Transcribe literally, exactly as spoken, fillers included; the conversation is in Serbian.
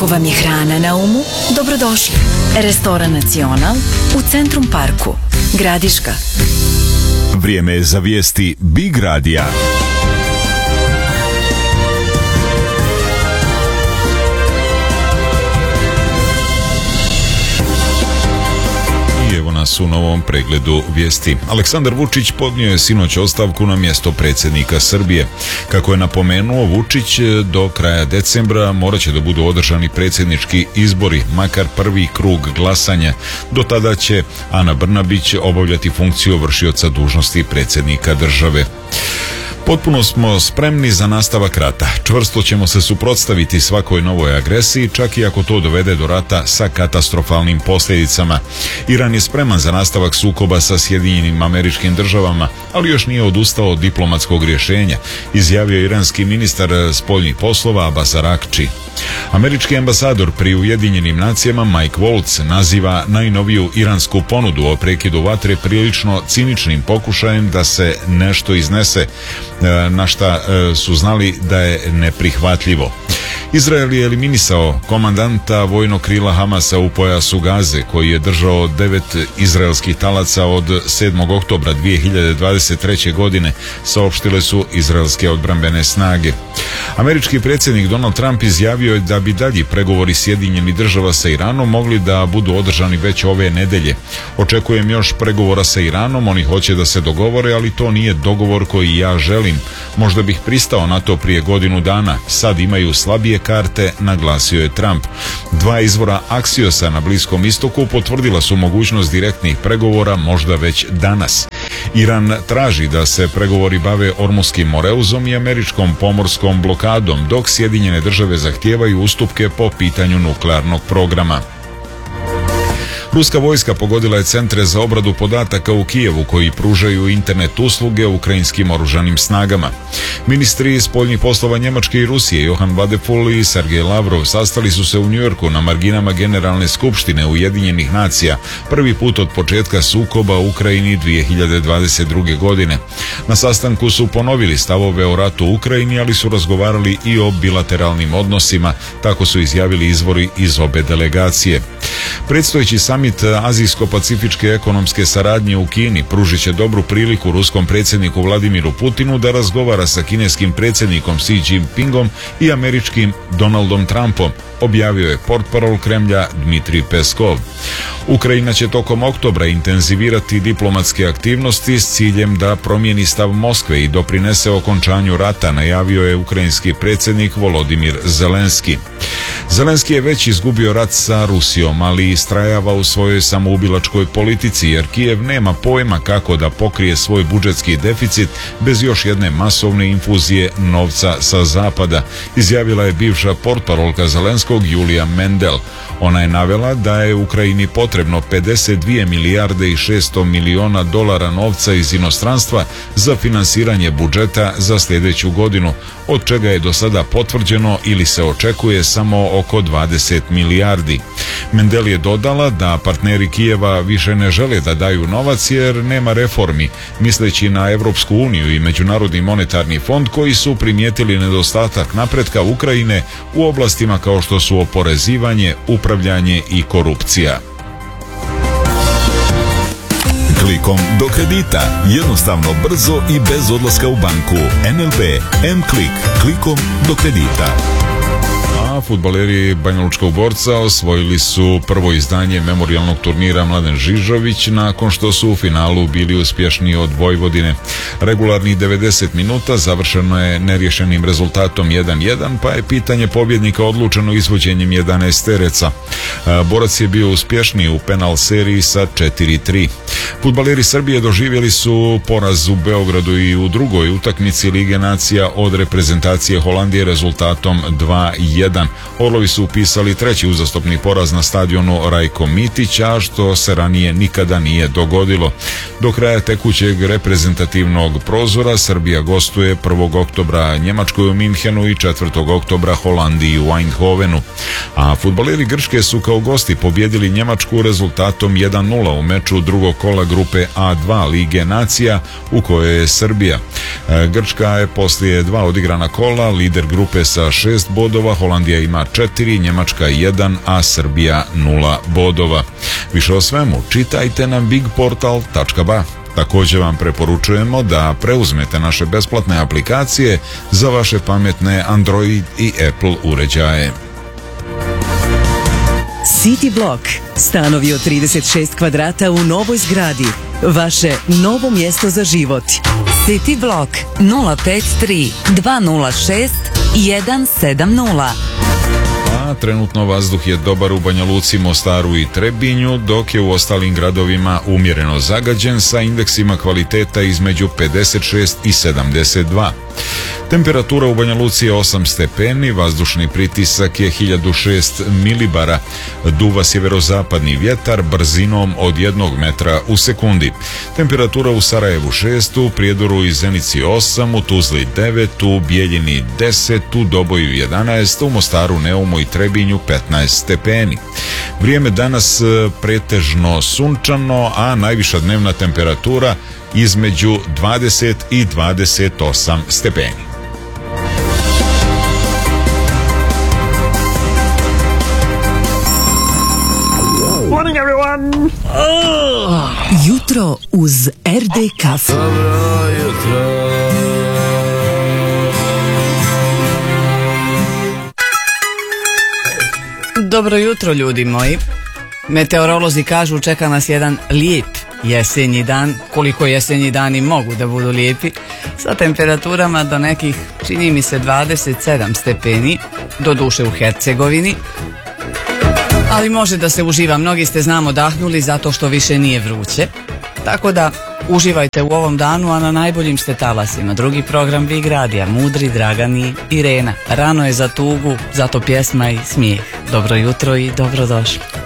Ako vam je hrana na umu, dobrodošli. Restoran Nacional u Centrum Parku, Gradiška. Vrijeme je za vijesti Big Radija. Evo nas u novom pregledu vijesti. Aleksandar Vučić podnio je sinoć ostavku na mjesto predsjednika Srbije. Kako je napomenuo Vučić, do kraja decembra morat će da budu održani predsjednički izbori, makar prvi krug glasanja. Do tada će Ana Brnabić obavljati funkciju vršioca dužnosti predsjednika države. Potpuno smo spremni za nastavak rata. Čvrsto ćemo se suprotstaviti svakoj novoj agresiji, čak i ako to dovede do rata sa katastrofalnim posljedicama. Iran je spreman za nastavak sukoba sa Sjedinjenim Američkim Državama, ali još nije odustao od diplomatskog rješenja, izjavio iranski ministar spoljnih poslova Abbas Araghči. Američki ambasador pri Ujedinjenim nacijama Mike Waltz naziva najnoviju iransku ponudu o prekidu vatre prilično ciničnim pokušajem da se nešto iznese, na šta su znali da je neprihvatljivo. Izrael je eliminisao komandanta vojnog krila Hamasa u pojasu Gaze, koji je držao devet izraelskih talaca od sedmog oktobra dvije hiljade dvadeset treće. godine, saopštile su izraelske odbrambene snage. Američki predsjednik Donald Trump izjavio je da bi dalji pregovori Sjedinjenih Država sa Iranom mogli da budu održani već ove nedelje. Očekujem još pregovora sa Iranom, oni hoće da se dogovore, ali to nije dogovor koji ja želim. Možda bih pristao na to prije godinu dana, sad imaju slabije karte, naglasio je Trump. Dva izvora Axiosa na Bliskom istoku potvrdila su mogućnost direktnih pregovora možda već danas. Iran traži da se pregovori bave Ormuskim moreuzom i američkom pomorskom blokadom, dok Sjedinjene Države zahtijevaju ustupke po pitanju nuklearnog programa. Ruska vojska pogodila je centre za obradu podataka u Kijevu koji pružaju internet usluge ukrajinskim oružanim snagama. Ministri spoljnih poslova Njemačke i Rusije Johan Vadeful i Sergej Lavrov sastali su se u Njujorku na marginama Generalne skupštine Ujedinjenih nacija, prvi put od početka sukoba u Ukrajini dvije hiljade dvadeset druge. godine. Na sastanku su ponovili stavove o ratu u Ukrajini, ali su razgovarali i o bilateralnim odnosima, tako su izjavili izvori iz obe delegacije. Predstojeći samit Azijsko-pacifičke ekonomske saradnje u Kini pružit će dobru priliku ruskom predsjedniku Vladimiru Putinu da razgovara sa kineskim predsjednikom Xi Jinpingom i američkim Donaldom Trumpom, objavio je portparol Kremlja Dmitrij Peskov. Ukrajina će tokom oktobra intenzivirati diplomatske aktivnosti s ciljem da promijeni stav Moskve i doprinese okončanju rata, najavio je ukrajinski predsjednik Volodimir Zelenski. Zelenski je već izgubio rat sa Rusijom, ali istrajava u svojoj samoubilačkoj politici, jer Kijev nema pojma kako da pokrije svoj budžetski deficit bez još jedne masovne infuzije novca sa zapada, izjavila je bivša portparolka Zelenskog Julija Mendel. Ona je navela da je Ukrajini potrebno pedeset dvije milijarde i šesto miliona dolara novca iz inostranstva za finansiranje budžeta za sljedeću godinu, od čega je do sada potvrđeno ili se očekuje samo oko dvadeset milijardi. Mendel je dodala da partneri Kijeva više ne žele da daju novac jer nema reformi, misleći na Evropsku uniju i Međunarodni monetarni fond koji su primijetili nedostatak napretka Ukrajine u oblastima kao što su oporezivanje, upravljanje i korupcija. Klikom do kredita. Jednostavno, brzo i bez odlaska u banku. N L B M-Klik. Klikom do kredita. A fudbaleri Banjalučkog Borca osvojili su prvo izdanje memorijalnog turnira Mladen Žižović nakon što su u finalu bili uspješniji od Vojvodine. Regularnih devedeset minuta završeno je nerješenim rezultatom jedan jedan, pa je pitanje pobjednika odlučeno izvođenjem jedanaest tereca. Borac je bio uspješniji u penal seriji sa četiri tri. Fudbaleri Srbije doživjeli su poraz u Beogradu i u drugoj utakmici Lige nacija od reprezentacije Holandije rezultatom dva jedan. Orlovi su upisali treći uzastopni poraz na stadionu Rajko Mitića, što se ranije nikada nije dogodilo. Do kraja tekućeg reprezentativnog prozora Srbija gostuje prvog oktobra Njemačkoj u Minhenu i četvrtog oktobra Holandiji u Eindhovenu. A fudbaleri Grčke su kao gosti pobjedili Njemačku rezultatom jedan nula u meču drugog kola kola grupe A dva Lige nacija u kojoj je Srbija. Grčka je poslije dva odigrana kola lider grupe sa šest bodova, Holandija ima četiri, Njemačka jedan, a Srbija nula bodova. Više o svemu čitajte na big portal tačka ba. Također vam preporučujemo da preuzmete naše besplatne aplikacije za vaše pametne Android i Apple uređaje. City Block. Stanovi od trideset šest kvadrata u novoj zgradi. Vaše novo mjesto za život. City Block nula pet tri dva nula šest jedan sedam nula. A trenutno vazduh je dobar u Banja Luci, Mostaru i Trebinju, dok je u ostalim gradovima umjereno zagađen sa indeksima kvaliteta između pedeset šest i sedamdeset dva. Temperatura u Banja Luci je osam stepeni, vazdušni pritisak je hiljadu šest milibara, duva sjeverozapadni vjetar brzinom od jednog metra u sekundi. Temperatura u Sarajevu šest, u Prijedoru i Zenici osam, u Tuzli devet, u Bijeljini deset, u Doboju jedanaest, u Mostaru, Neumu i Trebinju petnaest stepeni. Vrijeme danas pretežno sunčano, a najviša dnevna temperatura između dvadeset i dvadeset osam stepeni. Morning everyone! Oh, jutro uz er de kafu. Dobro jutro. Dobro jutro, ljudi moji. Meteorolozi kažu čeka nas jedan lijep jesenji dan, koliko jesenji dani mogu da budu lijepi, sa temperaturama do nekih, čini mi se, dvadeset sedam stepeni, do duše u Hercegovini. Ali može da se uživa, mnogi ste znamo dahnuli zato što više nije vruće. Tako da uživajte u ovom danu, a na najboljim ste talasima. Drugi program Big Radija, Mudri, Dragan i Irena. Rano je za tugu, zato pjesma i smijeh. Dobro jutro i dobrodošli.